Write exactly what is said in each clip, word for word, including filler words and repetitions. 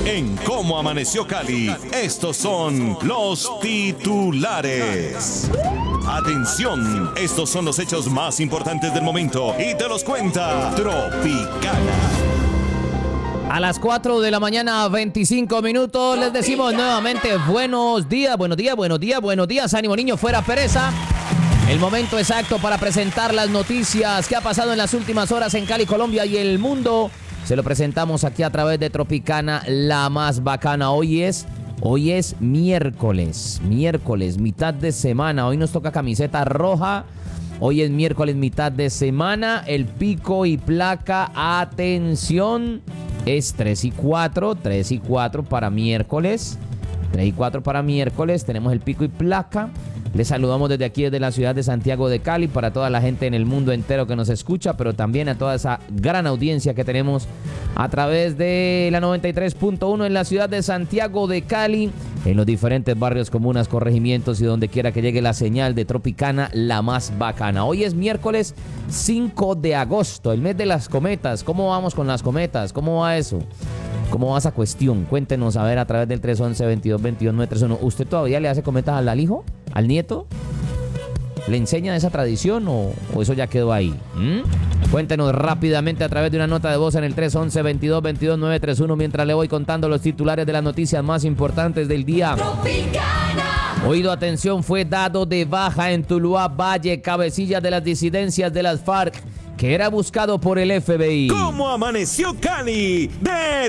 En Cómo Amaneció Cali, estos son los titulares. Atención, estos son los hechos más importantes del momento y te los cuenta Tropicana. A las cuatro de la mañana, veinticinco minutos, les decimos nuevamente buenos días, buenos días, buenos días, buenos días, ánimo niño, fuera pereza. El momento exacto para presentar las noticias que ha pasado en las últimas horas en Cali, Colombia y el mundo. Se lo presentamos aquí a través de Tropicana, la más bacana. Hoy es, hoy es miércoles, miércoles, mitad de semana. Hoy nos toca camiseta roja. Hoy es miércoles, mitad de semana. El pico y placa, atención, es tres y cuatro, tres y cuatro para miércoles. tres y cuatro para miércoles, tenemos el pico y placa. Les saludamos desde aquí, desde la ciudad de Santiago de Cali, para toda la gente en el mundo entero que nos escucha, pero también a toda esa gran audiencia que tenemos a través de la noventa y tres punto uno en la ciudad de Santiago de Cali, en los diferentes barrios, comunas, corregimientos y donde quiera que llegue la señal de Tropicana, la más bacana. Hoy es miércoles cinco de agosto, el mes de las cometas. ¿Cómo vamos con las cometas? ¿Cómo va eso? ¿Cómo va esa cuestión? Cuéntenos, a ver, a través del tres once, veintidós veintidós, nueve tres uno. ¿Usted todavía le hace cometas al, al hijo? ¿Al nieto? ¿Le enseñan esa tradición o, o eso ya quedó ahí? ¿Mm? Cuéntenos rápidamente a través de una nota de voz en el tres once, veintidós veintidós, nueve tres uno, mientras le voy contando los titulares de las noticias más importantes del día. Tropicana. Oído, atención, fue dado de baja en Tuluá Valle, cabecilla de las disidencias de las FARC, que era buscado por el F B I. ¿Cómo amaneció Cali? De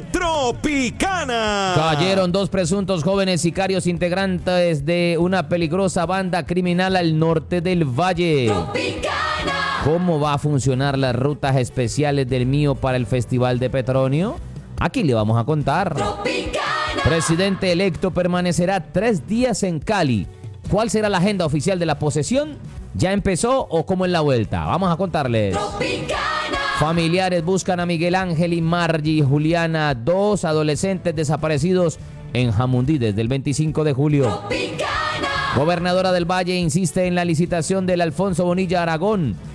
Tropicana. Cayeron dos presuntos jóvenes sicarios integrantes de una peligrosa banda criminal al norte del valle. Tropicana. ¿Cómo va a funcionar las rutas especiales del Mío para el Festival de Petronio? Aquí le vamos a contar. Tropicana. Presidente electo permanecerá tres días en Cali. ¿Cuál será la agenda oficial de la posesión? ¿Ya empezó o cómo es la vuelta? Vamos a contarles. Tropicana. Familiares buscan a Miguel Ángel y Margie Juliana, dos adolescentes desaparecidos en Jamundí desde el veinticinco de julio. Tropicana. Gobernadora del Valle insiste en la licitación del Alfonso Bonilla Aragón